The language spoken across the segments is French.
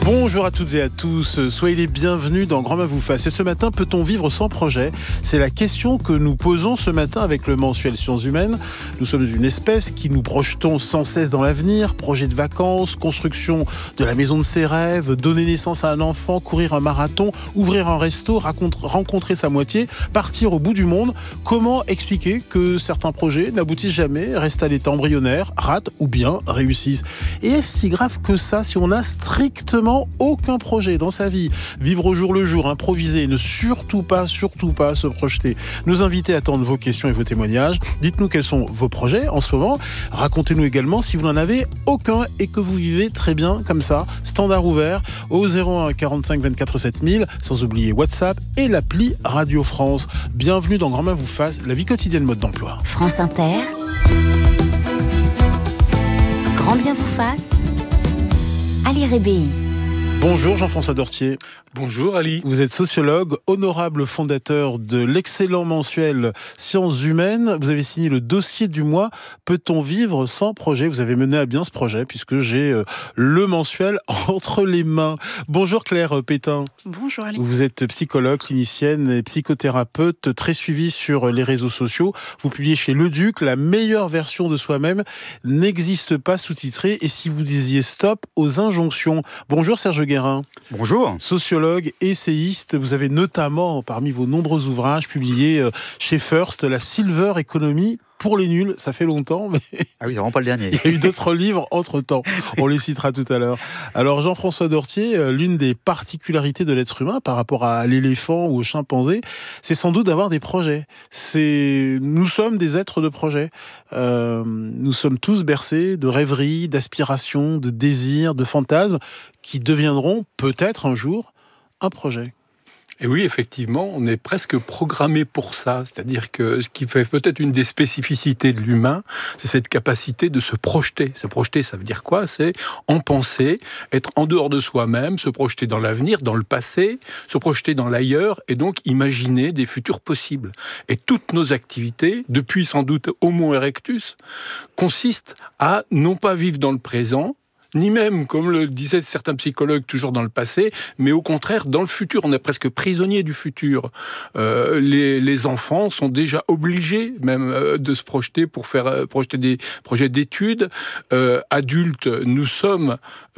Bonjour à toutes et à tous, soyez les bienvenus dans Grand Bain vous fasse. Et ce matin, peut-on vivre sans projet ? C'est la question que nous posons ce matin avec le mensuel Sciences Humaines. Nous sommes une espèce qui nous projetons sans cesse dans l'avenir, projet de vacances, construction de la maison de ses rêves, donner naissance à un enfant, courir un marathon, ouvrir un resto, rencontrer sa moitié, partir au bout du monde. Comment expliquer que certains projets n'aboutissent jamais, restent à l'état embryonnaire, ratent ou bien réussissent ? Et est-ce si grave que ça si on n'a strictement aucun projet dans sa vie? Vivre au jour le jour, improviser, ne surtout pas se projeter. Nos invités attendent vos questions et vos témoignages. Dites-nous quels sont vos projets en ce moment. Racontez-nous également si vous n'en avez aucun et que vous vivez très bien comme ça. Standard ouvert au 01 45 24 7000, sans oublier WhatsApp et l'appli Radio France. Bienvenue dans Grand Bain vous fasse, la vie quotidienne mode d'emploi. France Inter, Grand Bien vous fasse, Ali Rébéi. Bonjour Jean-François Dortier. Bonjour Ali. Vous êtes sociologue, honorable fondateur de l'excellent mensuel Sciences Humaines. Vous avez signé le dossier du mois Peut-on vivre sans projet ? Vous avez mené à bien ce projet puisque j'ai le mensuel entre les mains. Bonjour Claire Pétain. Bonjour Ali. Vous êtes psychologue, clinicienne et psychothérapeute très suivie sur les réseaux sociaux. Vous publiez chez Le Duc, la meilleure version de soi-même n'existe pas sous-titrée. Et si vous disiez stop aux injonctions. Bonjour Serge Guérin. Bonjour. Sociologue, essayiste, vous avez notamment, parmi vos nombreux ouvrages, publié chez First, la Silver Economy pour les nuls. Ça fait longtemps, mais... Ah oui, vraiment pas le dernier. Il y a eu d'autres livres entre-temps. On les citera tout à l'heure. Alors, Jean-François Dortier, l'une des particularités de l'être humain par rapport à l'éléphant ou au chimpanzé, c'est sans doute d'avoir des projets. Nous sommes des êtres de projet. Nous sommes tous bercés de rêveries, d'aspirations, de désirs, de fantasmes qui deviendront peut-être un jour un projet. Et oui, effectivement, on est presque programmé pour ça. C'est-à-dire que ce qui fait peut-être une des spécificités de l'humain, c'est cette capacité de se projeter. Se projeter, ça veut dire quoi ? C'est en penser, être en dehors de soi-même, se projeter dans l'avenir, dans le passé, se projeter dans l'ailleurs, et donc imaginer des futurs possibles. Et toutes nos activités, depuis sans doute Homo erectus, consistent à non pas vivre dans le présent, ni même, comme le disaient certains psychologues, toujours dans le passé, mais au contraire, dans le futur. On est presque prisonnier du futur. Les enfants sont déjà obligés même de se projeter pour faire projeter des projets d'études. Adultes, nous sommes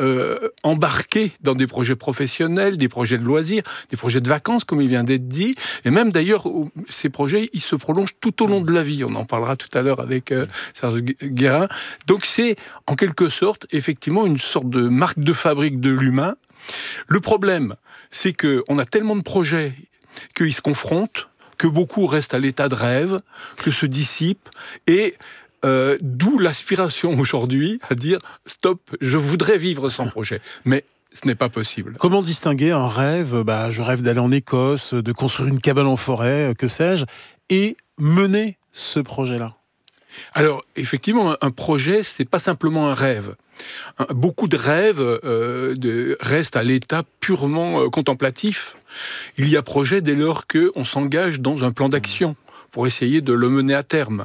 embarqués dans des projets professionnels, des projets de loisirs, des projets de vacances, comme il vient d'être dit. Et même d'ailleurs, ces projets, ils se prolongent tout au long de la vie. On en parlera tout à l'heure avec Serge Guérin. Donc c'est, en quelque sorte, effectivement, une sorte de marque de fabrique de l'humain. Le problème, c'est qu'on a tellement de projets qu'ils se confrontent, que beaucoup restent à l'état de rêve, que se dissipent, et d'où l'aspiration aujourd'hui à dire « stop, je voudrais vivre sans projet ». Mais ce n'est pas possible. Comment distinguer un rêve, je rêve d'aller en Écosse, de construire une cabane en forêt, que sais-je, et mener ce projet-là ? Alors, effectivement, un projet, c'est pas simplement un rêve. Beaucoup de rêves restent à l'état purement contemplatif. Il y a projet dès lors qu'on s'engage dans un plan d'action pour essayer de le mener à terme.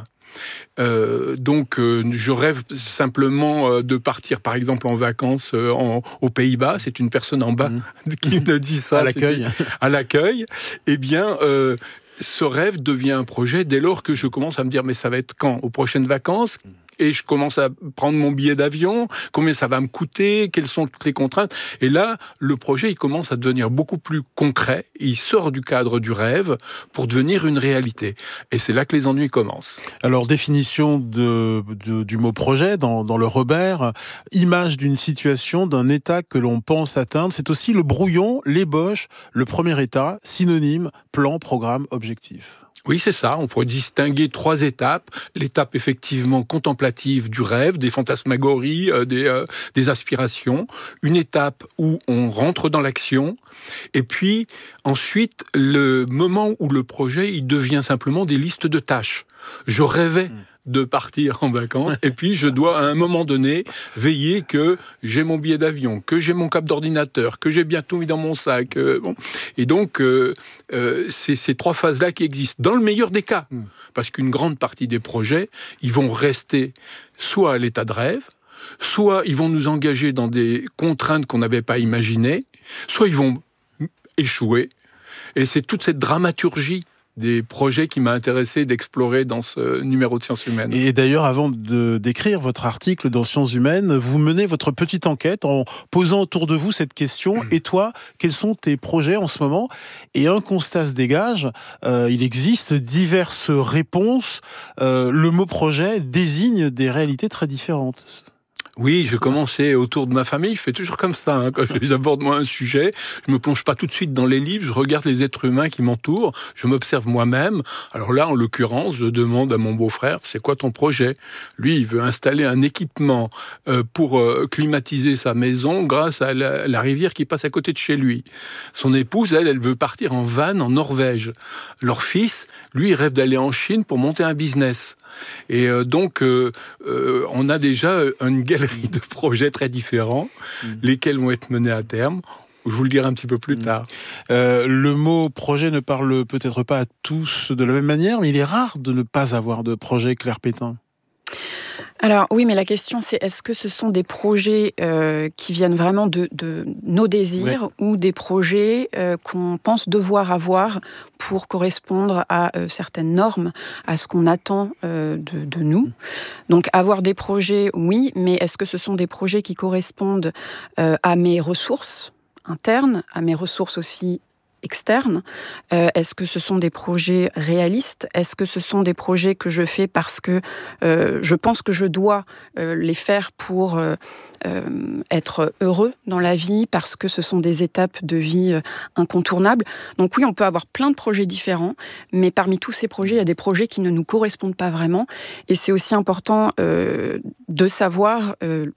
Je rêve simplement de partir, par exemple, en vacances aux Pays-Bas. C'est une personne en bas qui me dit ça. À l'accueil. Eh bien... ce rêve devient un projet dès lors que je commence à me dire mais ça va être quand ? Aux prochaines vacances ? Et je commence à prendre mon billet d'avion, combien ça va me coûter, quelles sont toutes les contraintes. Et là, le projet, il commence à devenir beaucoup plus concret. Il sort du cadre du rêve pour devenir une réalité. Et c'est là que les ennuis commencent. Alors, définition du mot projet dans le Robert, image d'une situation, d'un état que l'on pense atteindre. C'est aussi le brouillon, l'ébauche, le premier état, synonyme, plan, programme, objectif. Oui, c'est ça. On pourrait distinguer 3 étapes. L'étape, effectivement, contemplative du rêve, des fantasmagories, des aspirations. Une étape où on rentre dans l'action. Et puis, ensuite, le moment où le projet, il devient simplement des listes de tâches. Je rêvais de partir en vacances, et puis je dois à un moment donné veiller que j'ai mon billet d'avion, que j'ai mon câble d'ordinateur, que j'ai bien tout mis dans mon sac. Et donc, c'est ces 3 phases-là qui existent, dans le meilleur des cas, parce qu'une grande partie des projets, ils vont rester soit à l'état de rêve, soit ils vont nous engager dans des contraintes qu'on n'avait pas imaginées, soit ils vont échouer. Et c'est toute cette dramaturgie des projets qui m'a intéressé d'explorer dans ce numéro de Sciences Humaines. Et d'ailleurs, avant d'écrire votre article dans Sciences Humaines, vous menez votre petite enquête en posant autour de vous cette question. Et toi, quels sont tes projets en ce moment ? Et un constat se dégage, il existe diverses réponses. Le mot projet désigne des réalités très différentes. Oui, je commençais autour de ma famille, je fais toujours comme ça, quand j'aborde moi un sujet, je me plonge pas tout de suite dans les livres, je regarde les êtres humains qui m'entourent, je m'observe moi-même. Alors là, en l'occurrence, je demande à mon beau-frère, c'est quoi ton projet ? Lui, il veut installer un équipement pour climatiser sa maison grâce à la rivière qui passe à côté de chez lui. Son épouse, elle veut partir en van en Norvège. Leur fils, lui, il rêve d'aller en Chine pour monter un business. Et donc, on a déjà une galerie de projets très différents, lesquels vont être menés à terme. Je vous le dirai un petit peu plus tard. Le mot projet ne parle peut-être pas à tous de la même manière, mais il est rare de ne pas avoir de projet, Claire Pétain. Alors oui, mais la question c'est est-ce que ce sont des projets qui viennent vraiment de nos désirs ou des projets qu'on pense devoir avoir pour correspondre à certaines normes, à ce qu'on attend de nous. Donc avoir des projets, oui, mais est-ce que ce sont des projets qui correspondent à mes ressources internes, à mes ressources aussi externes? Est-ce que ce sont des projets réalistes? Est-ce que ce sont des projets que je fais parce que je pense que je dois les faire pour être heureux dans la vie, parce que ce sont des étapes de vie incontournables? Donc oui, on peut avoir plein de projets différents, mais parmi tous ces projets, il y a des projets qui ne nous correspondent pas vraiment. Et c'est aussi important de savoir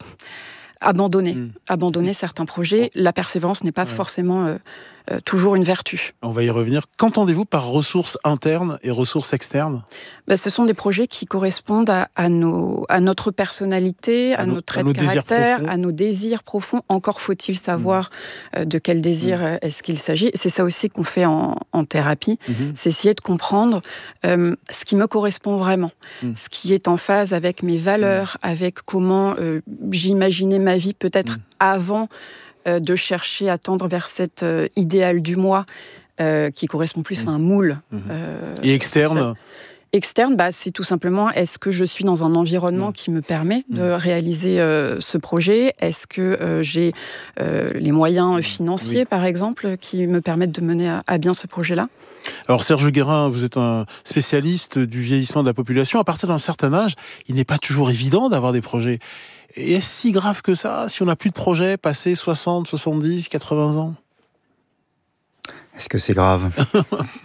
abandonner certains projets. La persévérance n'est pas forcément toujours une vertu. On va y revenir. Qu'entendez-vous par ressources internes et ressources externes ? Ce sont des projets qui correspondent à notre personnalité, à nos traits de caractère, à nos désirs profonds. Encore faut-il savoir de quel désir est-ce qu'il s'agit. C'est ça aussi qu'on fait en thérapie. C'est essayer de comprendre ce qui me correspond vraiment, ce qui est en phase avec mes valeurs, avec comment j'imaginais ma vie peut-être avant de chercher à tendre vers cet idéal du moi qui correspond plus à un moule. Et externe ? Externe, c'est tout simplement, est-ce que je suis dans un environnement qui me permet de réaliser ce projet ? Est-ce que j'ai les moyens financiers, par exemple, qui me permettent de mener à bien ce projet-là ? Alors Serge Guérin, vous êtes un spécialiste du vieillissement de la population. À partir d'un certain âge, il n'est pas toujours évident d'avoir des projets. Et est-ce si grave que ça, si on n'a plus de projets passé 60, 70, 80 ans ? Est-ce que c'est grave, docteur ?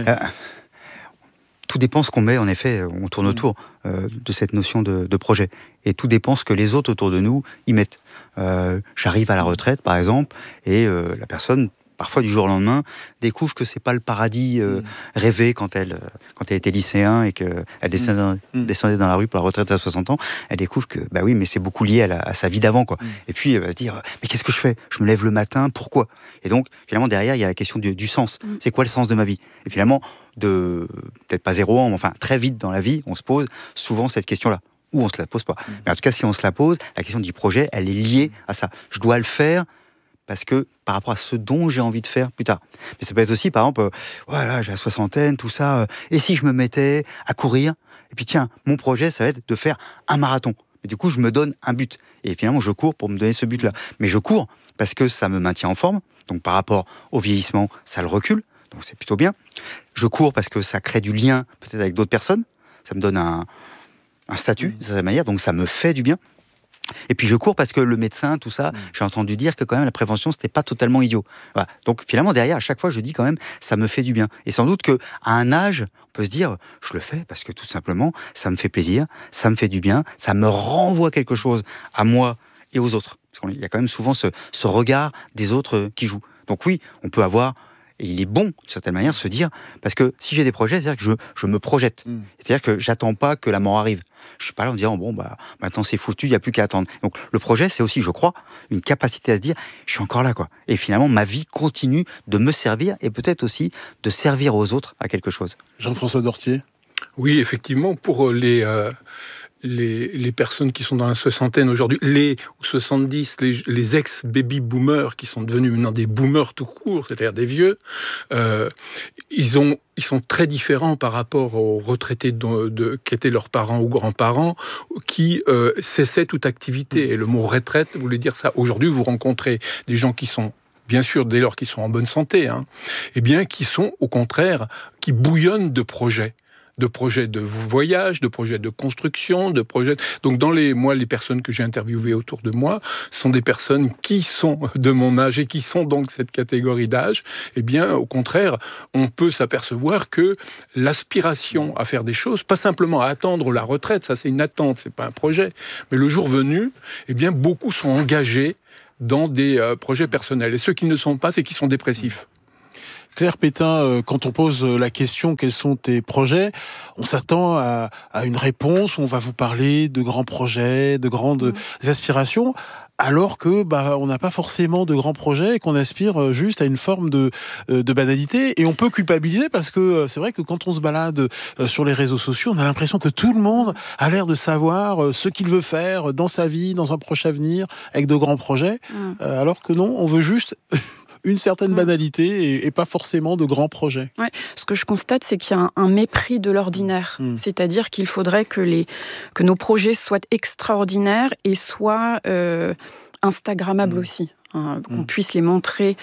Tout dépend ce qu'on met, en effet, on tourne autour de cette notion de projet. Et tout dépend ce que les autres autour de nous y mettent. J'arrive à la retraite, par exemple, et la personne, parfois du jour au lendemain, découvre que c'est pas le paradis rêvé quand elle était lycéen et qu'elle descendait dans la rue pour la retraite à 60 ans. Elle découvre que, oui, mais c'est beaucoup lié à sa vie d'avant, quoi. Et puis, elle va se dire, mais qu'est-ce que je fais ? Je me lève le matin, pourquoi ? Et donc, finalement, derrière, il y a la question du sens. C'est quoi le sens de ma vie ? Et finalement, peut-être pas 0 ans, mais enfin, très vite dans la vie, on se pose souvent cette question-là. Ou on se la pose pas. Mais en tout cas, si on se la pose, la question du projet, elle est liée à ça. Je dois le faire parce que par rapport à ce dont j'ai envie de faire plus tard. Mais ça peut être aussi, par exemple, voilà, j'ai la soixantaine, tout ça, et si je me mettais à courir, et puis tiens, mon projet, ça va être de faire un marathon. Mais du coup, je me donne un but. Et finalement, je cours pour me donner ce but-là. Mais je cours parce que ça me maintient en forme, donc par rapport au vieillissement, ça le recule, donc c'est plutôt bien. Je cours parce que ça crée du lien, peut-être avec d'autres personnes, ça me donne un statut, de cette manière, donc ça me fait du bien. Et puis je cours parce que le médecin, tout ça, j'ai entendu dire que quand même la prévention, c'était pas totalement idiot. Voilà. Donc finalement, derrière, à chaque fois, je dis quand même, ça me fait du bien. Et sans doute qu'à un âge, on peut se dire, je le fais parce que tout simplement, ça me fait plaisir, ça me fait du bien, ça me renvoie quelque chose à moi et aux autres. Parce qu'il y a quand même souvent ce regard des autres qui joue. Donc oui, on peut avoir... Et il est bon, d'une certaine manière, de se dire, parce que si j'ai des projets, c'est-à-dire que je me projette. C'est-à-dire que j'attends pas que la mort arrive. Je suis pas là en disant, maintenant c'est foutu, il n'y a plus qu'à attendre. Donc le projet, c'est aussi, je crois, une capacité à se dire, je suis encore là, quoi. Et finalement, ma vie continue de me servir et peut-être aussi de servir aux autres à quelque chose. Jean-François Dortier ? Oui, effectivement, pour les les personnes qui sont dans la soixantaine aujourd'hui, les 70, les ex-baby-boomers qui sont devenus maintenant des boomers tout court, c'est-à-dire des vieux, ils sont très différents par rapport aux retraités qui étaient leurs parents ou grands-parents, qui cessaient toute activité. Et le mot retraite voulait dire ça. Aujourd'hui, vous rencontrez des gens qui sont, bien sûr, dès lors qu'ils sont en bonne santé, eh bien, qui sont, au contraire, qui bouillonnent de projets de voyage, de projets de construction, de projets... Donc, les personnes que j'ai interviewées autour de moi sont des personnes qui sont de mon âge et qui sont donc cette catégorie d'âge. Eh bien, au contraire, on peut s'apercevoir que l'aspiration à faire des choses, pas simplement à attendre la retraite, ça c'est une attente, c'est pas un projet, mais le jour venu, eh bien, beaucoup sont engagés dans des projets personnels. Et ceux qui ne sont pas, c'est qu'ils sont dépressifs. Claire Pétain, quand on pose la question « Quels sont tes projets ?», on s'attend à une réponse où on va vous parler de grands projets, de grandes aspirations, alors que on n'a pas forcément de grands projets et qu'on aspire juste à une forme de banalité. Et on peut culpabiliser parce que c'est vrai que quand on se balade sur les réseaux sociaux, on a l'impression que tout le monde a l'air de savoir ce qu'il veut faire dans sa vie, dans un proche avenir, avec de grands projets, alors que non, on veut juste... une certaine banalité et pas forcément de grands projets. Ouais. Ce que je constate, c'est qu'il y a un mépris de l'ordinaire. C'est-à-dire qu'il faudrait que nos projets soient extraordinaires et soient instagrammables aussi. Qu'on puisse les montrer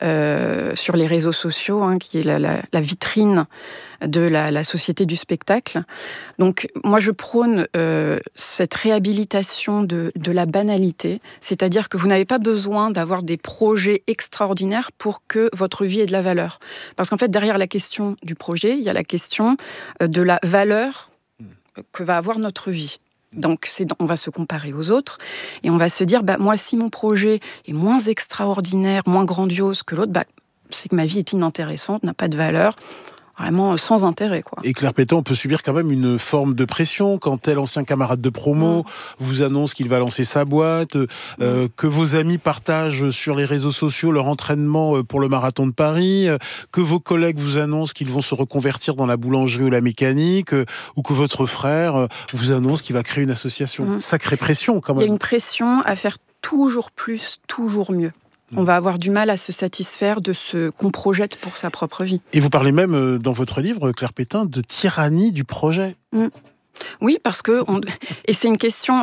sur les réseaux sociaux, qui est la vitrine de la société du spectacle. Donc, moi, je prône cette réhabilitation de la banalité, c'est-à-dire que vous n'avez pas besoin d'avoir des projets extraordinaires pour que votre vie ait de la valeur. Parce qu'en fait, derrière la question du projet, il y a la question de la valeur que va avoir notre vie. Donc, on va se comparer aux autres et on va se dire, moi, si mon projet est moins extraordinaire, moins grandiose que l'autre, c'est que ma vie est inintéressante, n'a pas de valeur, vraiment sans intérêt, quoi. Et Claire Pétain, on peut subir quand même une forme de pression quand tel ancien camarade de promo vous annonce qu'il va lancer sa boîte, que vos amis partagent sur les réseaux sociaux leur entraînement pour le marathon de Paris, que vos collègues vous annoncent qu'ils vont se reconvertir dans la boulangerie ou la mécanique, ou que votre frère vous annonce qu'il va créer une association. Sacrée pression, quand même. Il y a une pression à faire toujours plus, toujours mieux. On va avoir du mal à se satisfaire de ce qu'on projette pour sa propre vie. Et vous parlez même, dans votre livre, Claire Pétain, de tyrannie du projet. Oui, parce que... Et c'est une question...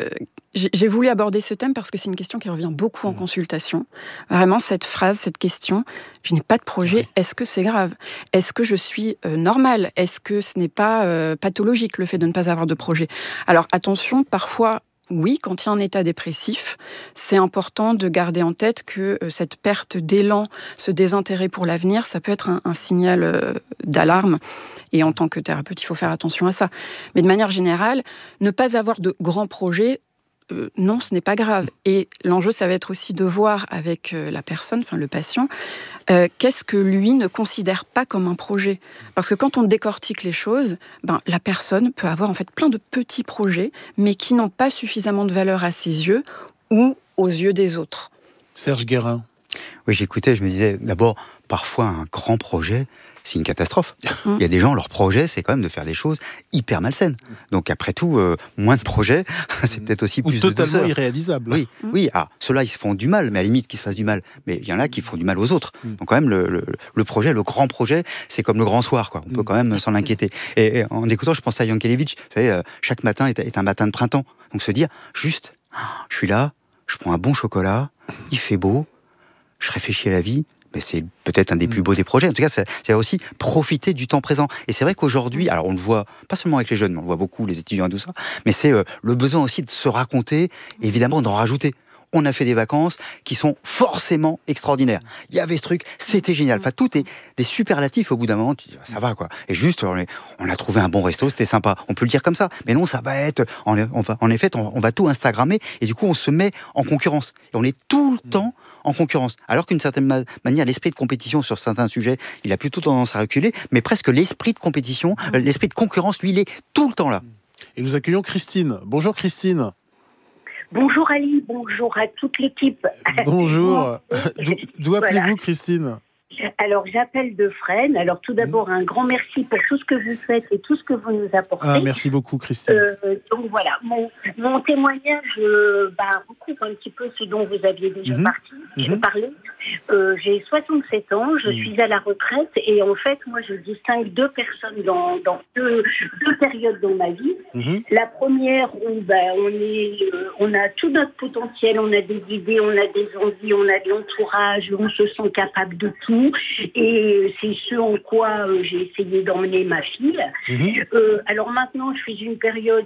J'ai voulu aborder ce thème parce que c'est une question qui revient beaucoup en consultation. Vraiment, cette phrase, cette question, je n'ai pas de projet, est-ce que c'est grave ? Est-ce que je suis normale ? Est-ce que ce n'est pas pathologique, le fait de ne pas avoir de projet ? Alors, attention, parfois... Oui, quand il y a un état dépressif, c'est important de garder en tête que cette perte d'élan, ce désintérêt pour l'avenir, ça peut être un signal d'alarme. Et en tant que thérapeute, il faut faire attention à ça. Mais de manière générale, ne pas avoir de grands projets, non, ce n'est pas grave. Et l'enjeu, ça va être aussi de voir avec la personne, enfin le patient, qu'est-ce que lui ne considère pas comme un projet. Parce que quand on décortique les choses, la personne peut avoir en fait plein de petits projets, mais qui n'ont pas suffisamment de valeur à ses yeux ou aux yeux des autres. Serge Guérin. Oui, j'écoutais, je me disais, d'abord, parfois un grand projet, c'est une catastrophe. Il y a des gens, leur projet, c'est quand même de faire des choses hyper malsaines. Donc après tout, moins de projets, c'est peut-être aussi plus de douceur. Totalement irréalisable. Oui. Ah, ceux-là, ils se font du mal, mais à la limite qu'ils se fassent du mal. Mais il y en a qui font du mal aux autres. Donc quand même, le projet, le grand projet, c'est comme le grand soir, quoi. On peut quand même s'en inquiéter. Et en écoutant, je pensais à Yankelevitch. Vous savez, chaque matin est un matin de printemps. Donc se dire, juste, je suis là, je prends un bon chocolat, il fait beau, je réfléchis à la vie, mais c'est peut-être un des plus beaux des projets. En tout cas, c'est aussi profiter du temps présent. Et c'est vrai qu'aujourd'hui, alors on le voit, pas seulement avec les jeunes, mais on le voit beaucoup, les étudiants et tout ça, mais c'est le besoin aussi de se raconter, et évidemment d'en rajouter. On a fait des vacances qui sont forcément extraordinaires. Il y avait ce truc, c'était génial. Enfin, tout est des superlatifs au bout d'un moment. Tu dis, ça va, quoi. Et juste, on a trouvé un bon resto, c'était sympa. On peut le dire comme ça. Mais non, ça va être... En effet, on va tout Instagrammer et du coup, on se met en concurrence. Et on est tout le temps en concurrence. Alors qu'une certaine manière, l'esprit de compétition sur certains sujets, il a plutôt tendance à reculer. Mais presque l'esprit de compétition, l'esprit de concurrence, lui, il est tout le temps là. Et nous accueillons Christine. Bonjour Christine. Bonjour Ali, bonjour à toute l'équipe. Bonjour. D'où appelez-vous Christine ? Alors, j'appelle de Fresnes. Alors, tout d'abord, un grand merci pour tout ce que vous faites et tout ce que vous nous apportez. Merci beaucoup, Christine. Donc, voilà. Mon témoignage recouvre un petit peu ce dont vous aviez déjà parlé. J'ai 67 ans, je suis à la retraite et en fait, moi, je distingue deux personnes dans deux périodes dans ma vie. La première où on a tout notre potentiel, on a des idées, on a des envies, on a de l'entourage, on se sent capable de tout et c'est ce en quoi j'ai essayé d'emmener ma fille. Alors maintenant, je suis dans une période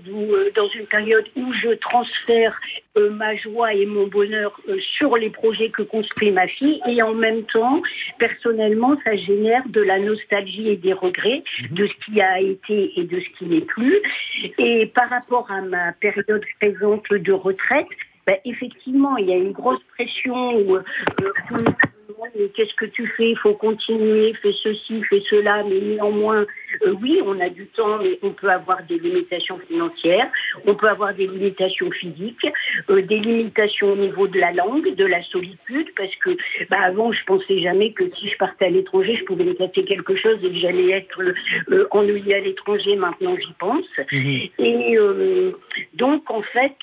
où je transfère ma joie et mon bonheur sur les projets que construit ma fille et en même temps, personnellement, ça génère de la nostalgie et des regrets de ce qui a été et de ce qui n'est plus. Et par rapport à ma période présente de retraite, effectivement, il y a une grosse pression où qu'est-ce que tu fais? Il faut continuer, fais ceci, fais cela, mais néanmoins, oui, on a du temps, mais on peut avoir des limitations financières, on peut avoir des limitations physiques, des limitations au niveau de la langue, de la solitude, parce que avant, je pensais jamais que si je partais à l'étranger, je pouvais me casser quelque chose et que j'allais être ennuyée à l'étranger. Maintenant, j'y pense. Et donc, en fait,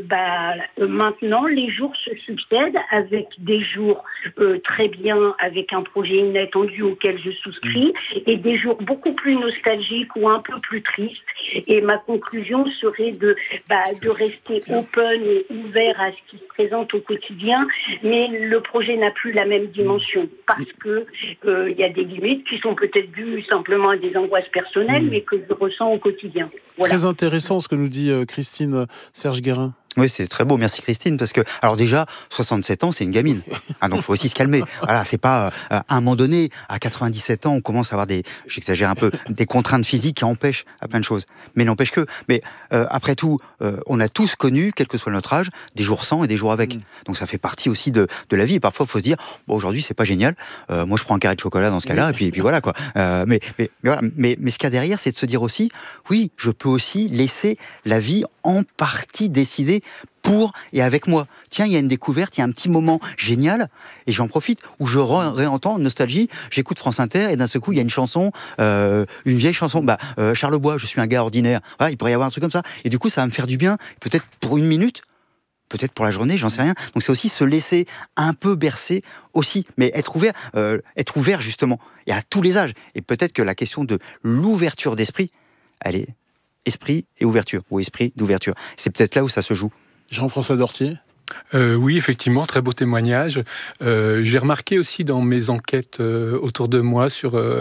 maintenant, les jours se succèdent avec des jours très bien, avec un projet inattendu auquel je souscris, et des jours beaucoup plus nostalgiques ou un peu plus tristes. Et ma conclusion serait de rester open et ouvert à ce qui se présente au quotidien, mais le projet n'a plus la même dimension parce que y a des limites qui sont peut-être dues simplement à des angoisses personnelles, mais que je ressens au quotidien. Voilà. Très intéressant ce que nous dit Christine. Serge Guérin. Oui, c'est très beau, merci Christine, parce que, alors déjà, 67 ans, c'est une gamine. Donc il faut aussi se calmer. Voilà, c'est pas, à un moment donné, à 97 ans, on commence à avoir j'exagère un peu, des contraintes physiques qui empêchent à plein de choses. Mais n'empêche que, après tout, on a tous connu, quel que soit notre âge, des jours sans et des jours avec. Donc ça fait partie aussi de la vie. Et parfois, il faut se dire, aujourd'hui, c'est pas génial. Moi, je prends un carré de chocolat dans ce cas-là, et puis voilà, quoi. Mais voilà. Mais ce qu'il y a derrière, c'est de se dire aussi, oui, je peux aussi laisser la vie en partie décider pour et avec moi. Tiens, il y a une découverte, il y a un petit moment génial, et j'en profite, où je réentends nostalgie, j'écoute France Inter, et d'un seul coup, il y a une chanson, une vieille chanson, Charlebois, je suis un gars ordinaire. Voilà, il pourrait y avoir un truc comme ça. Et du coup, ça va me faire du bien, peut-être pour une minute, peut-être pour la journée, j'en sais rien. Donc c'est aussi se laisser un peu bercer aussi, mais être ouvert justement, et à tous les âges. Et peut-être que la question de l'ouverture d'esprit, elle est esprit et ouverture, ou esprit d'ouverture. C'est peut-être là où ça se joue. Jean-François Dortier. Oui, effectivement, très beau témoignage. J'ai remarqué aussi dans mes enquêtes autour de moi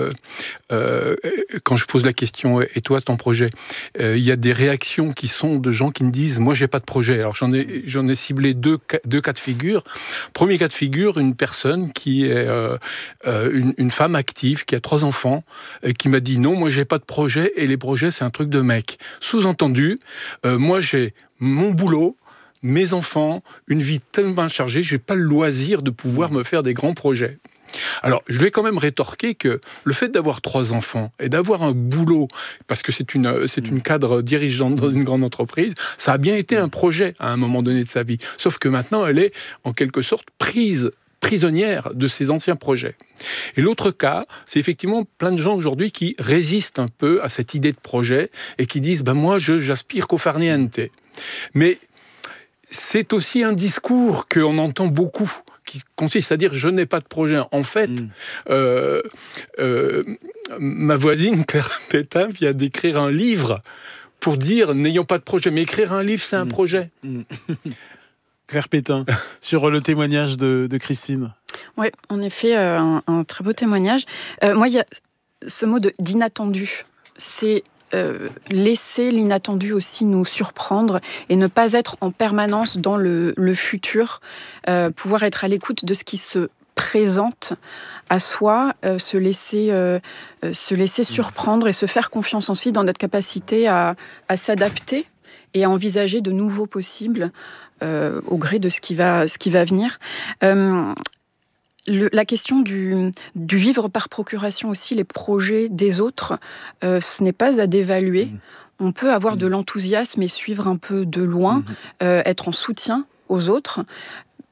quand je pose la question « Et toi, ton projet ?» il y a des réactions qui sont de gens qui me disent « Moi, j'ai pas de projet ». Alors, j'en ai ciblé deux cas de figure. Premier cas de figure, une personne qui est une femme active, qui a 3 enfants, qui m'a dit « Non, moi, j'ai pas de projet et les projets, c'est un truc de mec ». Sous-entendu, moi, j'ai mon boulot, mes enfants, une vie tellement chargée, je n'ai pas le loisir de pouvoir me faire des grands projets. Alors, je vais quand même rétorquer que le fait d'avoir 3 enfants et d'avoir un boulot, parce que c'est une cadre dirigeante dans une grande entreprise, ça a bien été un projet à un moment donné de sa vie. Sauf que maintenant, elle est en quelque sorte prisonnière de ses anciens projets. Et l'autre cas, c'est effectivement plein de gens aujourd'hui qui résistent un peu à cette idée de projet et qui disent « moi, j'aspire qu'au far niente ». Mais c'est aussi un discours qu'on entend beaucoup, qui consiste à dire « je n'ai pas de projet ». En fait, ma voisine Claire Pétain vient d'écrire un livre pour dire « n'ayons pas de projet ». Mais écrire un livre, c'est un projet. Claire Pétain, sur le témoignage de Christine. Oui, en effet, un très beau témoignage. Moi, il y a ce mot d'inattendu. C'est laisser l'inattendu aussi nous surprendre et ne pas être en permanence dans le futur, pouvoir être à l'écoute de ce qui se présente à soi, se laisser surprendre et se faire confiance ensuite dans notre capacité à s'adapter et à envisager de nouveaux possibles au gré de ce qui va venir. La question du vivre par procuration aussi, les projets des autres, ce n'est pas à dévaluer. On peut avoir de l'enthousiasme et suivre un peu de loin, être en soutien aux autres.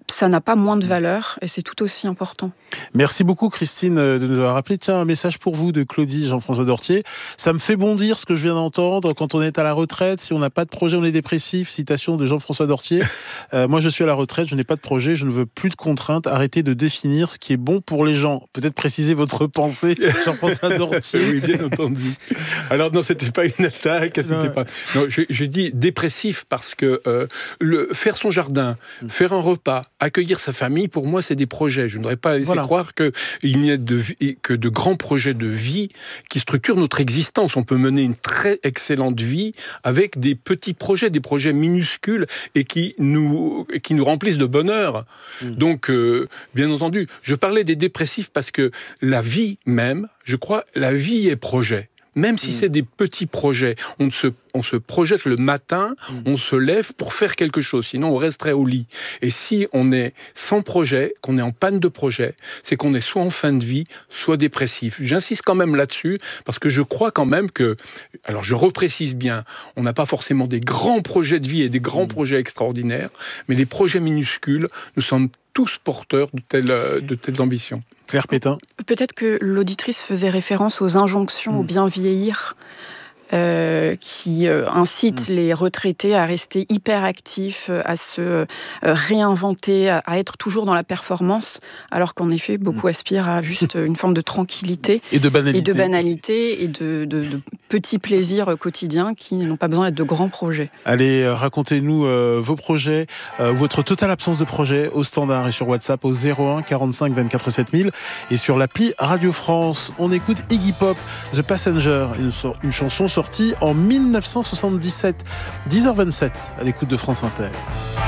ça n'a pas moins de valeur et c'est tout aussi important. Merci beaucoup Christine de nous avoir rappelé. Tiens, un message pour vous de Claudie Jean-François Dortier. Ça me fait bondir ce que je viens d'entendre. Quand on est à la retraite, si on n'a pas de projet, on est dépressif. Citation de Jean-François Dortier. Moi, je suis à la retraite, je n'ai pas de projet, je ne veux plus de contraintes. Arrêtez de définir ce qui est bon pour les gens. Peut-être préciser votre pensée, Jean-François Dortier. Oui, bien entendu. Alors non, c'était pas une attaque. Non, j'ai dit dépressif parce que faire son jardin, faire un repas, accueillir sa famille, pour moi, c'est des projets. Je ne voudrais pas laisser croire qu'il n'y a que de grands projets de vie qui structurent notre existence. On peut mener une très excellente vie avec des petits projets, des projets minuscules et qui nous remplissent de bonheur. Donc, bien entendu, je parlais des dépressifs parce que la vie même, je crois, la vie est projet. Même si c'est des petits projets, on se projette le matin, on se lève pour faire quelque chose, sinon on resterait au lit. Et si on est sans projet, qu'on est en panne de projet, c'est qu'on est soit en fin de vie, soit dépressif. J'insiste quand même là-dessus, parce que je crois quand même que, alors je reprécise bien, on n'a pas forcément des grands projets de vie et des grands projets extraordinaires, mais des projets minuscules, nous sommes tous porteurs de telles ambitions. Claire Pétain. Peut-être que l'auditrice faisait référence aux injonctions au bien vieillir qui incitent les retraités à rester hyper actifs, à se réinventer, à être toujours dans la performance, alors qu'en effet, beaucoup aspirent à juste une forme de tranquillité et de banalité et de petits plaisirs quotidiens qui n'ont pas besoin d'être de grands projets. Allez, racontez-nous vos projets, votre totale absence de projet au standard et sur WhatsApp au 01 45 24 7000 et sur l'appli Radio France. On écoute Iggy Pop, The Passenger, une chanson sortie en 1977, 10h27 à l'écoute de France Inter.